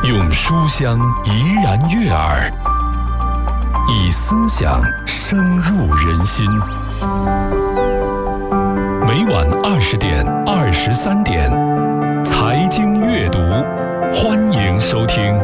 用书香怡然悦耳，以思想深入人心。每晚20点、23点，财经阅读，欢迎收听。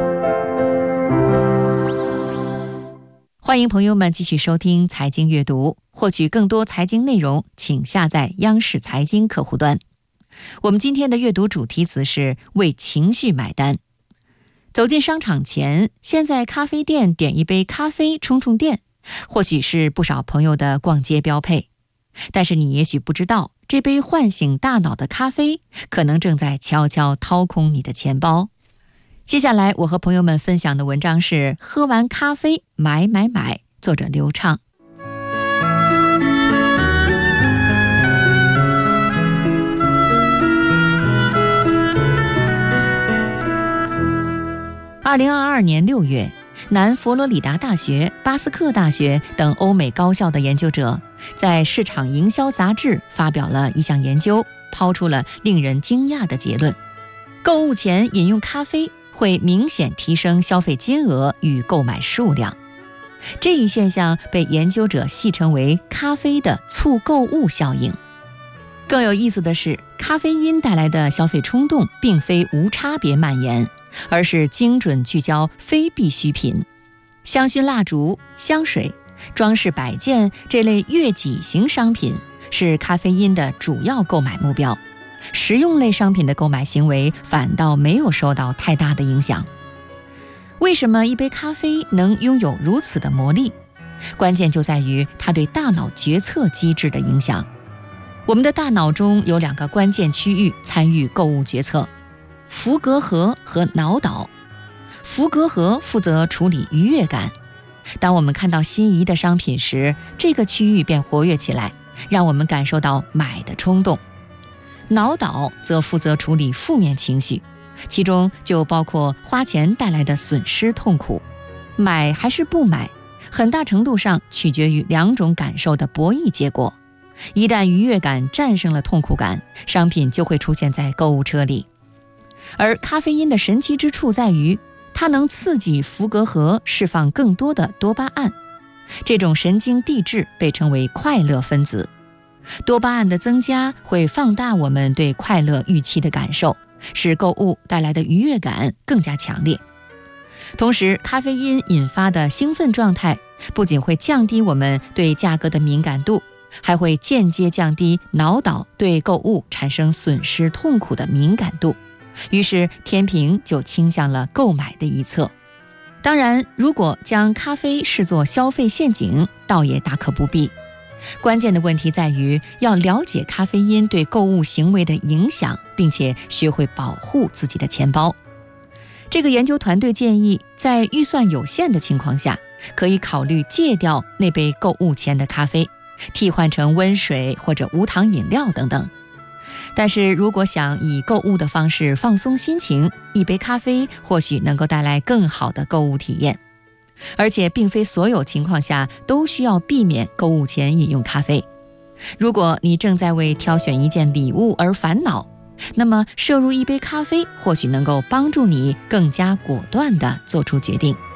欢迎朋友们继续收听财经阅读，获取更多财经内容，请下载央视财经客户端。我们今天的阅读主题词是为情绪买单。走进商场前，先在咖啡店点一杯咖啡充充电，或许是不少朋友的逛街标配。但是你也许不知道，这杯唤醒大脑的咖啡可能正在悄悄掏空你的钱包。接下来我和朋友们分享的文章是喝完咖啡买，作者刘畅。2022年6月，南佛罗里达大学、巴斯克大学等欧美高校的研究者在市场营销杂志发表了一项研究，抛出了令人惊讶的结论：购物前饮用咖啡会明显提升消费金额与购买数量。这一现象被研究者戏称为咖啡的促购物效应。更有意思的是，咖啡因带来的消费冲动并非无差别蔓延，而是精准聚焦非必需品。香薰蜡烛、香水、装饰摆件这类悦己型商品是咖啡因的主要购买目标，实用类商品的购买行为反倒没有受到太大的影响。为什么一杯咖啡能拥有如此的魔力？关键就在于它对大脑决策机制的影响。我们的大脑中有2个关键区域参与购物决策：伏隔核和脑岛。伏隔核负责处理愉悦感，当我们看到心仪的商品时，这个区域便活跃起来，让我们感受到买的冲动。脑岛则负责处理负面情绪，其中就包括花钱带来的损失痛苦。买还是不买，很大程度上取决于2种感受的博弈结果。一旦愉悦感战胜了痛苦感，商品就会出现在购物车里。而咖啡因的神奇之处在于，它能刺激伏隔核释放更多的多巴胺，这种神经递质被称为快乐分子。多巴胺的增加会放大我们对快乐预期的感受，使购物带来的愉悦感更加强烈。同时，咖啡因引发的兴奋状态不仅会降低我们对价格的敏感度，还会间接降低脑岛对购物产生损失痛苦的敏感度，于是天平就倾向了购买的一侧。当然，如果将咖啡视作消费陷阱，倒也大可不必。关键的问题在于要了解咖啡因对购物行为的影响，并且学会保护自己的钱包。这个研究团队建议，在预算有限的情况下，可以考虑戒掉那杯购物前的咖啡，替换成温水或者无糖饮料等等。但是如果想以购物的方式放松心情，一杯咖啡或许能够带来更好的购物体验。而且并非所有情况下都需要避免购物前饮用咖啡。如果你正在为挑选一件礼物而烦恼，那么摄入一杯咖啡或许能够帮助你更加果断地做出决定。